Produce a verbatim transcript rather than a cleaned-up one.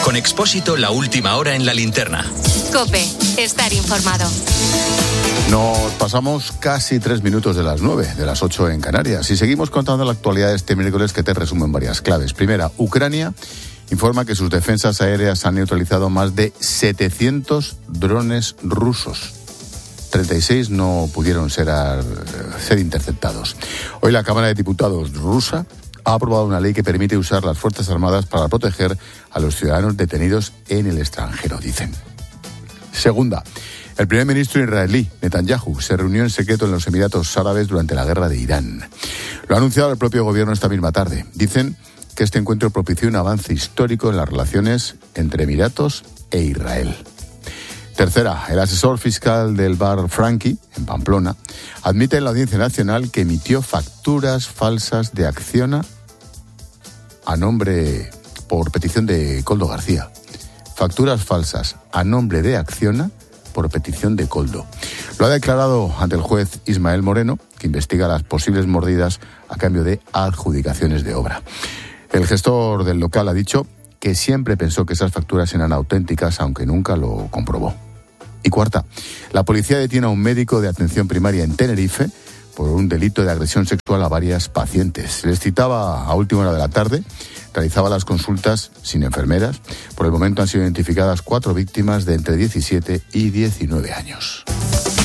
Con Expósito, la última hora en la linterna. COPE, estar informado. Nos pasamos casi tres minutos de las nueve, de las ocho en Canarias. Y seguimos contando la actualidad de este miércoles, que te resumo en varias claves. Primera, Ucrania informa que sus defensas aéreas han neutralizado más de setecientos drones rusos. treinta y seis no pudieron ser, a, ser interceptados. Hoy la Cámara de Diputados rusa ha aprobado una ley que permite usar las Fuerzas Armadas para proteger a los ciudadanos detenidos en el extranjero, dicen. Segunda, el primer ministro israelí, Netanyahu, se reunió en secreto en los Emiratos Árabes durante la guerra de Irán. Lo ha anunciado el propio gobierno esta misma tarde. Dicen que este encuentro propició un avance histórico en las relaciones entre Emiratos e Israel. Tercera, el asesor fiscal del bar Frankie, en Pamplona, admite en la Audiencia Nacional que emitió facturas falsas de Acciona a nombre, por petición de Koldo García. Facturas falsas a nombre de Acciona por petición de Koldo. Lo ha declarado ante el juez Ismael Moreno, que investiga las posibles mordidas a cambio de adjudicaciones de obra. El gestor del local ha dicho que siempre pensó que esas facturas eran auténticas, aunque nunca lo comprobó. Y cuarta, la policía detiene a un médico de atención primaria en Tenerife por un delito de agresión sexual a varias pacientes. Les citaba a última hora de la tarde, realizaba las consultas sin enfermeras. Por el momento han sido identificadas cuatro víctimas de entre diecisiete y diecinueve años.